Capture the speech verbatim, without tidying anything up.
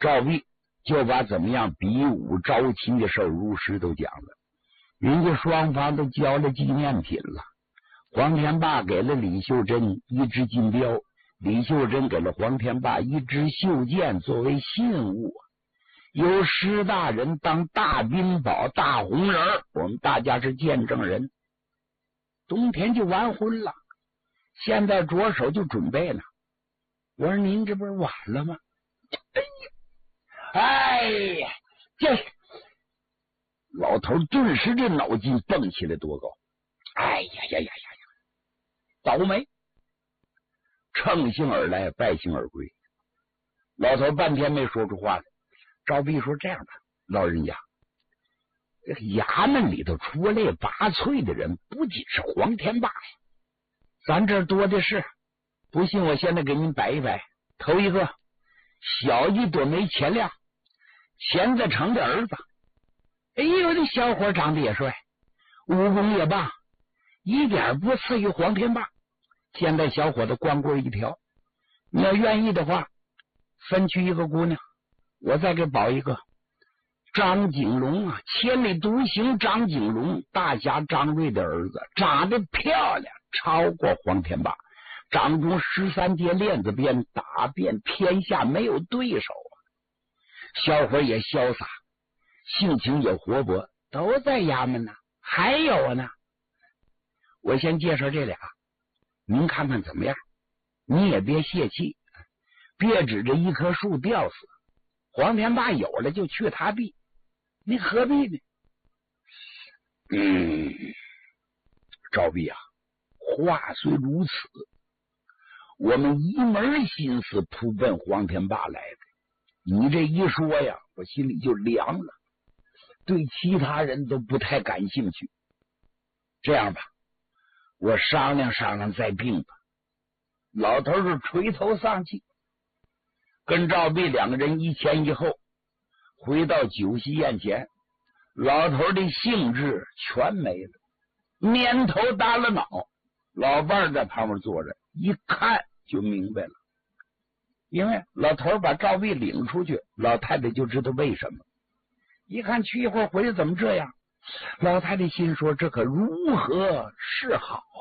赵壁就把怎么样比武招亲的事如实都讲了。人家双方都交了纪念品了。黄天霸给了李秀珍一支金镖，李秀珍给了黄天霸一支袖剑作为信物，由施大人当大宾宝大红人，我们大家是见证人。冬天就完婚了，现在着手就准备了。我说您这不是晚了吗？哎呀，哎呀，这老头顿时这脑筋蹦起来多高！哎呀呀呀呀呀！倒霉，乘兴而来，败兴而归。老头半天没说出话来。赵壁说：“这样吧，老人家，这个衙门里头出类拔萃的人不仅是黄天霸呀，咱这儿多的是。不信我现在给您摆一摆。头一个，小一朵梅钱亮，钱子成的儿子。哎呦，这小伙长得也帅，武功也棒，一点不次于黄天霸。现在小伙子光棍一条，你要愿意的话，分去一个姑娘，我再给保一个。张景龙啊，千里独行张景龙，大侠张瑞的儿子，长得漂亮，超过黄天霸，掌中十三节链子鞭，打遍天下没有对手啊。小伙也潇洒，性情也活泼，都在衙门呢。还有呢，我先介绍这俩，您看看怎么样？你也别泄气，别指着一棵树吊死。黄天霸有了就去他地，你何必呢？嗯，赵壁啊，话虽如此，我们一门心思扑奔黄天霸来的。你这一说呀，我心里就凉了，对其他人都不太感兴趣。这样吧，我商量商量再定吧。老头是垂头丧气，跟赵壁两个人一前一后回到酒席宴前，老头的兴致全没了，蔫头耷了脑。老伴在旁边坐着，一看就明白了，因为老头把赵壁领出去，老太太就知道为什么。一看去一会儿回来怎么这样，老太太心说这可如何是好